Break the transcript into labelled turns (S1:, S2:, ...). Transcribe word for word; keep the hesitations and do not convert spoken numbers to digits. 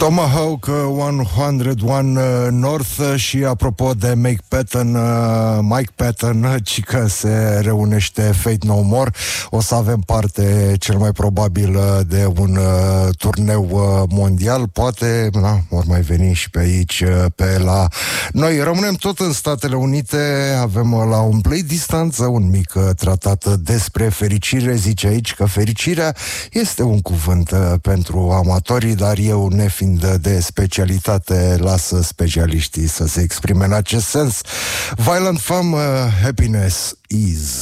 S1: Tomahawk one oh one North. Și apropo de Mike Patton, Mike Patton, ci că se reunește Faith No More, o să avem parte cel mai probabil de un turneu mondial. Poate, na, vor mai veni și pe aici, pe la noi. Rămânem tot în Statele Unite, avem la un play distanță un mic tratat despre fericire. Zice aici că fericirea este un cuvânt pentru amatorii, dar eu, nefiind de specialitate, lasă specialiștii să se exprime în acest sens. Violent Femmes, uh, Happiness Is.